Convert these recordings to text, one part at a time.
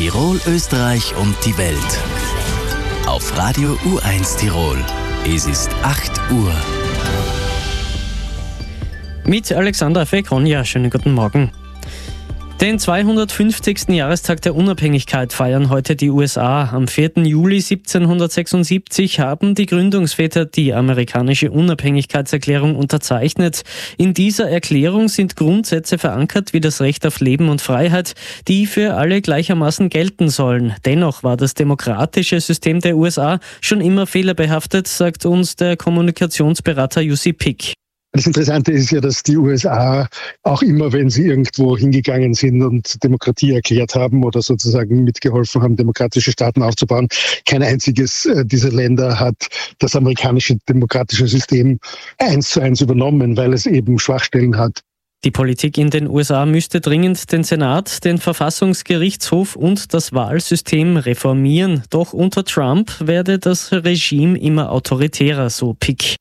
Tirol, Österreich und die Welt. Auf Radio U1 Tirol. Es ist 8 Uhr. Mit Alexander Fekonja, schönen guten Morgen. Den 250. Jahrestag der Unabhängigkeit feiern heute die USA. Am 4. Juli 1776 haben die Gründungsväter die amerikanische Unabhängigkeitserklärung unterzeichnet. In dieser Erklärung sind Grundsätze verankert wie das Recht auf Leben und Freiheit, die für alle gleichermaßen gelten sollen. Dennoch war das demokratische System der USA schon immer fehlerbehaftet, sagt uns der Kommunikationsberater Jussi Pick. Das Interessante ist ja, dass die USA auch immer, wenn sie irgendwo hingegangen sind und Demokratie erklärt haben oder sozusagen mitgeholfen haben, demokratische Staaten aufzubauen, kein einziges dieser Länder hat das amerikanische demokratische System 1:1 übernommen, weil es eben Schwachstellen hat. Die Politik in den USA müsste dringend den Senat, den Verfassungsgerichtshof und das Wahlsystem reformieren. Doch unter Trump werde das Regime immer autoritärer, so Pick.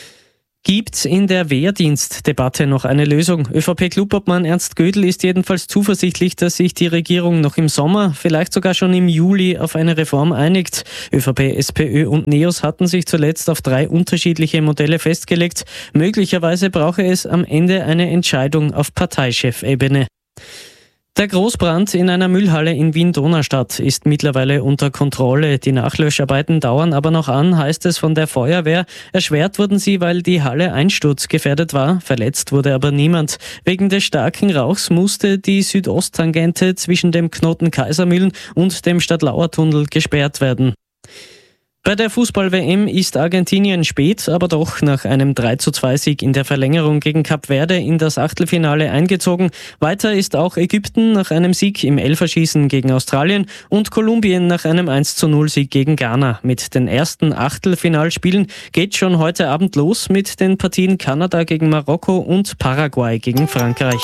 Gibt's in der Wehrdienstdebatte noch eine Lösung? ÖVP-Clubobmann Ernst Gödel ist jedenfalls zuversichtlich, dass sich die Regierung noch im Sommer, vielleicht sogar schon im Juli, auf eine Reform einigt. ÖVP, SPÖ und NEOS hatten sich zuletzt auf 3 unterschiedliche Modelle festgelegt. Möglicherweise brauche es am Ende eine Entscheidung auf Parteichefebene. Der Großbrand in einer Müllhalle in Wien-Donaustadt ist mittlerweile unter Kontrolle. Die Nachlöscharbeiten dauern aber noch an, heißt es von der Feuerwehr. Erschwert wurden sie, weil die Halle einsturzgefährdet war. Verletzt wurde aber niemand. Wegen des starken Rauchs musste die Südosttangente zwischen dem Knoten Kaisermühlen und dem Stadtlauertunnel gesperrt werden. Bei der Fußball-WM ist Argentinien spät, aber doch nach einem 3:2-Sieg in der Verlängerung gegen Kap Verde in das Achtelfinale eingezogen. Weiter ist auch Ägypten nach einem Sieg im Elferschießen gegen Australien und Kolumbien nach einem 1:0-Sieg gegen Ghana. Mit den ersten Achtelfinalspielen geht schon heute Abend los mit den Partien Kanada gegen Marokko und Paraguay gegen Frankreich.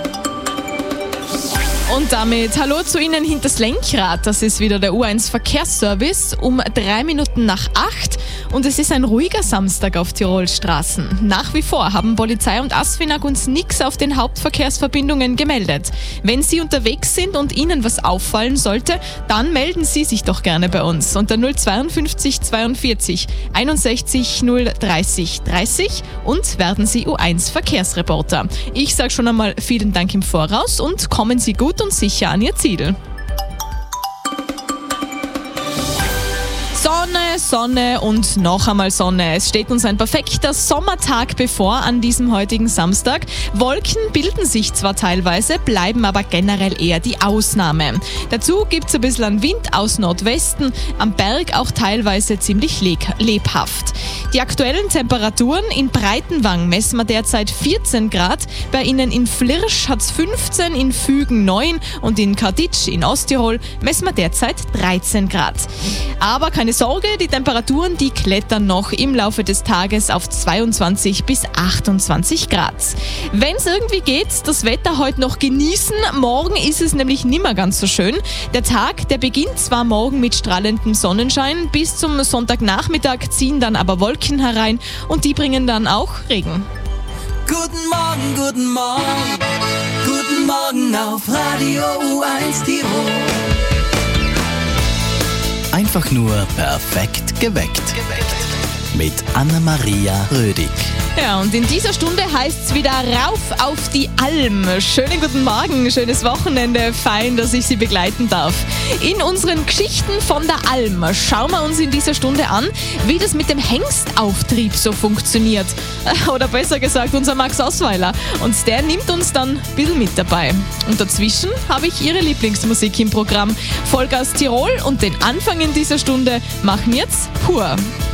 Und damit hallo zu Ihnen hinters Lenkrad. Das ist wieder der U1 Verkehrsservice um 3 Minuten nach 8 und es ist ein ruhiger Samstag auf Tirols Straßen. Nach wie vor haben Polizei und ASFINAG uns nichts auf den Hauptverkehrsverbindungen gemeldet. Wenn Sie unterwegs sind und Ihnen was auffallen sollte, dann melden Sie sich doch gerne bei uns unter 052 42 61 030 30 und werden Sie U1 Verkehrsreporter. Ich sage schon einmal vielen Dank im Voraus und kommen Sie gut und sicher an Ihr Ziel. Sonne und noch einmal Sonne. Es steht uns ein perfekter Sommertag bevor an diesem heutigen Samstag. Wolken bilden sich zwar teilweise, bleiben aber generell eher die Ausnahme. Dazu gibt es ein bisschen an Wind aus Nordwesten, am Berg auch teilweise ziemlich lebhaft. Die aktuellen Temperaturen in Breitenwang messen wir derzeit 14 Grad, bei Ihnen in Flirsch hat es 15, in Fügen 9 und in Karditsch in Osttirol messen wir derzeit 13 Grad. Aber keine Sorge, die Temperaturen, die klettern noch im Laufe des Tages auf 22 bis 28 Grad. Wenn es irgendwie geht, das Wetter heute noch genießen. Morgen ist es nämlich nicht mehr ganz so schön. Der Tag, der beginnt zwar morgen mit strahlendem Sonnenschein, bis zum Sonntagnachmittag ziehen dann aber Wolken herein und die bringen dann auch Regen. Guten Morgen, guten Morgen, guten Morgen auf Radio U1 Tirol. Einfach nur perfekt geweckt. Mit Anna-Maria Rödig. Ja, und in dieser Stunde heißt es wieder rauf auf die Alm. Schönen guten Morgen, schönes Wochenende, fein, dass ich Sie begleiten darf. In unseren Geschichten von der Alm schauen wir uns in dieser Stunde an, wie das mit dem Hengstauftrieb so funktioniert. Oder besser gesagt, unser Max Osweiler. Und der nimmt uns dann ein bisschen mit dabei. Und dazwischen habe ich Ihre Lieblingsmusik im Programm. Vollgas Tirol und den Anfang in dieser Stunde machen jetzt Pur.